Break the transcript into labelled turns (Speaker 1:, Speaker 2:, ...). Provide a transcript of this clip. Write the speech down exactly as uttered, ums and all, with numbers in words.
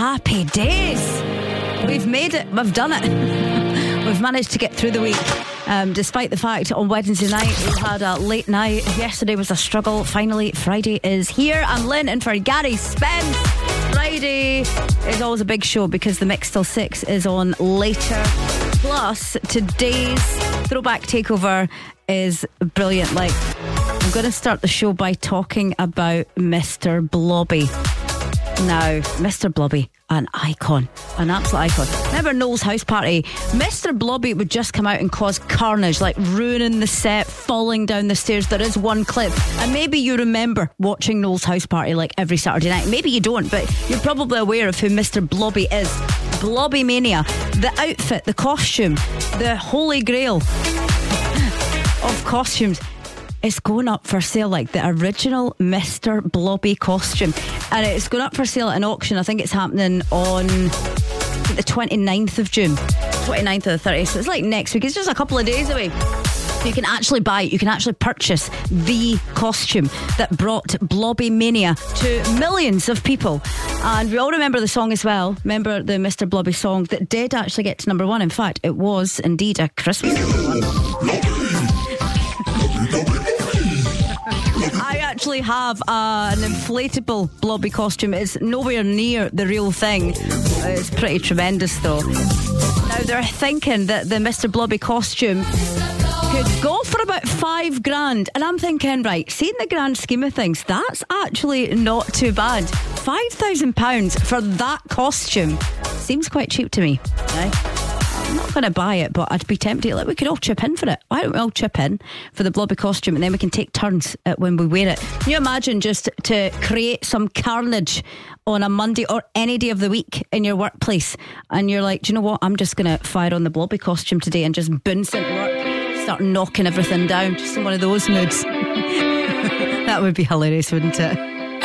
Speaker 1: happy days. We've made it. We've done it. We've managed to get through the week. Um, despite the fact on Wednesday night we had a late night. Yesterday was a struggle. Finally, Friday is here. I'm Lynn in for Gary Spence. Friday is always a big show because the Mix Till six is on later. Plus, today's Throwback Takeover is brilliant. Like, I'm going to start the show by talking about Mister Blobby. Now, Mister Blobby, an icon, an absolute icon. Remember Noel's house party? Mister Blobby would just come out and cause carnage, like ruining the set, falling down the stairs. There is one clip, and maybe you remember watching Noel's house party like every Saturday night. Maybe you don't, but you're probably aware of who Mister Blobby is. Blobby Mania, the outfit, the costume, the holy grail of costumes. It's going up for sale, like the original Mister Blobby costume, and it's going up for sale at an auction. I think it's happening on the twenty-ninth of June, twenty-ninth or the thirtieth, so it's like next week. It's just a couple of days away. You can actually buy it, you can actually purchase the costume that brought Blobby Mania to millions of people. And we all remember the song as well. Remember the Mister Blobby song that did actually get to number one. In fact, it was indeed a Christmas number one. I actually have uh, an inflatable Blobby costume. It's nowhere near the real thing. It's pretty tremendous though. Now they're thinking that the Mister Blobby costume could go for about five grand, and I'm thinking, right, see, in the grand scheme of things, that's actually not too bad. Five thousand pounds for that costume seems quite cheap to me, right? I'm not going to buy it, but I'd be tempted. Like, we could all chip in for it. Why don't we all chip in for the Blobby costume, and then we can take turns at when we wear it? Can you imagine just to create some carnage on a Monday or any day of the week in your workplace, and you're like, do you know what, I'm just going to fire on the Blobby costume today and just bounce into work, start knocking everything down, just in one of those moods. That would be hilarious, wouldn't it?